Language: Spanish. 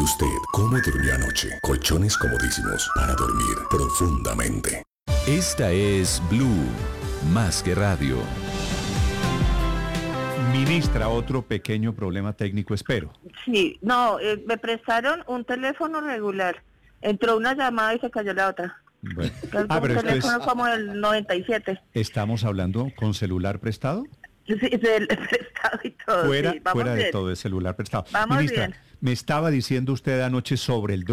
¿Usted cómo durmió anoche? Colchones comodísimos para dormir profundamente. Esta es Blue, más que radio. Ministra, otro pequeño problema técnico, espero. Sí, no, me prestaron un teléfono regular. Entró una llamada y se cayó la otra. Bueno. Un Pero esto es, teléfono como el 97. ¿estamos hablando con celular prestado? Sí, del prestado y todo. Fuera, sí, vamos fuera de bien. todo, de celular prestado. Vamos Ministra, bien. me estaba diciendo usted anoche sobre el